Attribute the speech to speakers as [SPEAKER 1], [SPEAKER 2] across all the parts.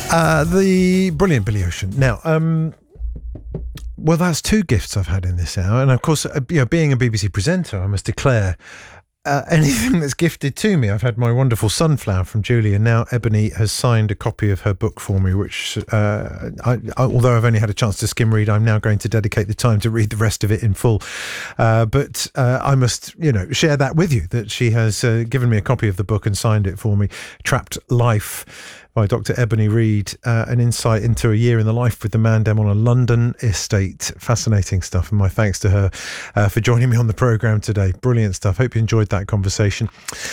[SPEAKER 1] The brilliant Billy Ocean. Now, well, that's two gifts I've had in this hour. And of course, being a BBC presenter, I must declare anything that's gifted to me. I've had my wonderful sunflower from Julie, and now Ebony has signed a copy of her book for me, which, although I've only had a chance to skim read, I'm now going to dedicate the time to read the rest of it in full. But I must, share that with you, that she has given me a copy of the book and signed it for me. Trapped Life by Dr. Ebony Reid, an insight into a year in the life with the Mandem on a London estate. Fascinating stuff, and my thanks to her for joining me on the programme today. Brilliant stuff. Hope you enjoyed that conversation.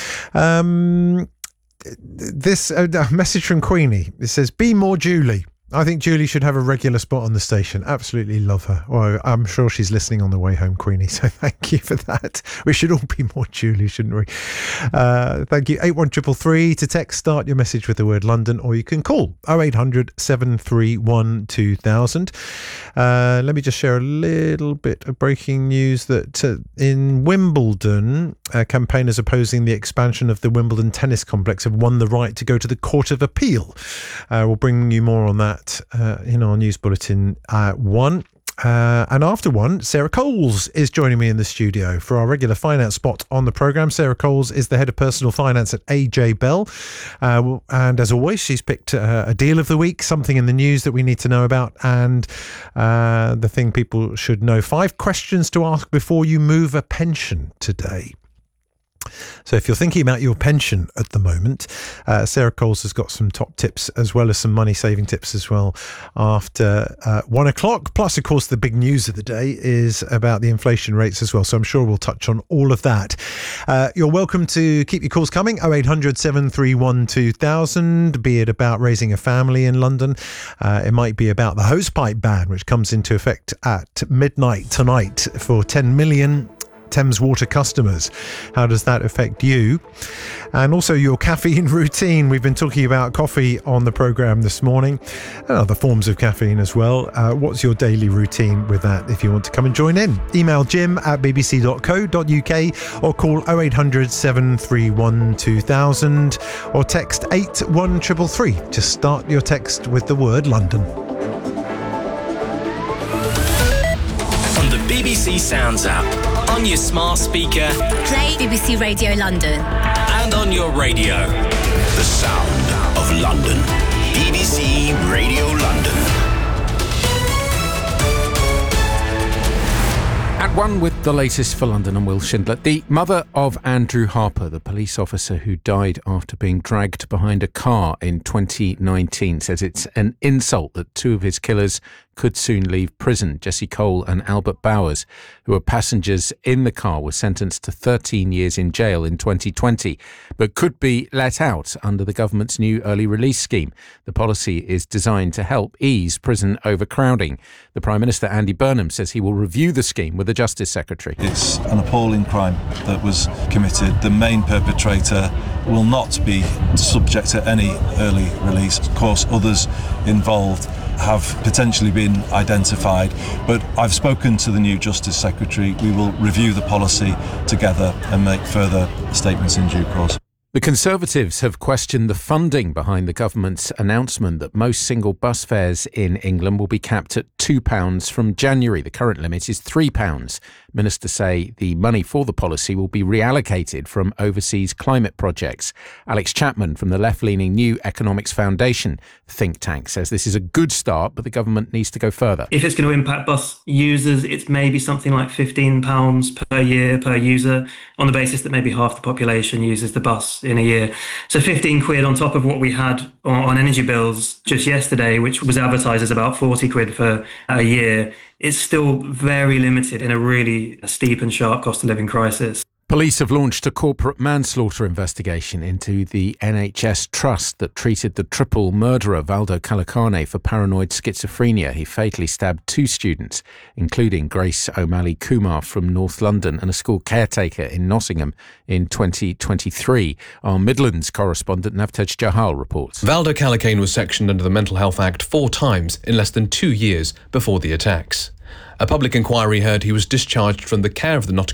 [SPEAKER 1] This message from Queenie. It says, be more Julie. I think Julie should have a regular spot on the station. Absolutely love her. Well, I'm sure she's listening on the way home, Queenie, so thank you for that. We should all be more Julie, shouldn't we? Thank you. 81333 to text, start your message with the word London, or you can call 0800 731 2000. Let me just share a little bit of breaking news that in Wimbledon, campaigners opposing the expansion of the Wimbledon tennis complex have won the right to go to the Court of Appeal. We'll bring you more on that in our news bulletin at 1. And after 1, Sarah Coles is joining me in the studio for our regular finance spot on the programme. Sarah Coles is the head of personal finance at AJ Bell. And as always, she's picked a deal of the week, something in the news that we need to know about, and the thing people should know. 5 questions to ask before you move a pension today. So if you're thinking about your pension at the moment, Sarah Coles has got some top tips as well as some money saving tips as well after 1 o'clock. Plus, of course, the big news of the day is about the inflation rates as well. So I'm sure we'll touch on all of that. You're welcome to keep your calls coming. 0800 731 2000, be it about raising a family in London. It might be about the hosepipe ban, which comes into effect at midnight tonight for 10 million Thames Water customers. How does that affect you? And also your caffeine routine. We've been talking about coffee on the programme this morning and other forms of caffeine as well. What's your daily routine with that if you want to come and join in? Email jim@bbc.co.uk or call 0800 731 2000 or text 81333. Just start your text with the word London.
[SPEAKER 2] On the BBC Sounds app, on your smart speaker,
[SPEAKER 3] play BBC Radio London,
[SPEAKER 2] and on your radio.
[SPEAKER 4] The sound of London. BBC Radio London.
[SPEAKER 5] At 1 with the latest for London, and Will Schindler. The mother of Andrew Harper, the police officer who died after being dragged behind a car in 2019, says it's an insult that 2 of his killers could soon leave prison. Jesse Cole and Albert Bowers, who were passengers in the car, were sentenced to 13 years in jail in 2020, but could be let out under the government's new early release scheme. The policy is designed to help ease prison overcrowding. The Prime Minister, Andy Burnham, says he will review the scheme with the Justice Secretary.
[SPEAKER 6] It's an appalling crime that was committed. The main perpetrator will not be subject to any early release. Of course, others involved have potentially been identified, but I've spoken to the new Justice Secretary. We will review the policy together and make further statements in due course.
[SPEAKER 5] The Conservatives have questioned the funding behind the government's announcement that most single bus fares in England will be capped at £2 from January. The current limit is £3. Ministers say the money for the policy will be reallocated from overseas climate projects. Alex Chapman from the left-leaning New Economics Foundation think tank says this is a good start, but the government needs to go further.
[SPEAKER 7] If it's going to impact bus users, it's maybe something like £15 per year per user, on the basis that maybe half the population uses the bus in a year. So 15 quid on top of what we had on energy bills just yesterday, which was advertised as about 40 quid for a year. It's still very limited in a really steep and sharp cost of living crisis.
[SPEAKER 5] Police have launched a corporate manslaughter investigation into the NHS trust that treated the triple murderer Valdo Calacane for paranoid schizophrenia. He fatally stabbed 2 students, including Grace O'Malley Kumar from North London and a school caretaker in Nottingham in 2023. Our Midlands correspondent Navtej Jahal reports.
[SPEAKER 8] Valdo Calacane was sectioned under the Mental Health Act 4 times in less than 2 years before the attacks. A public inquiry heard he was discharged from the care of the Nottingham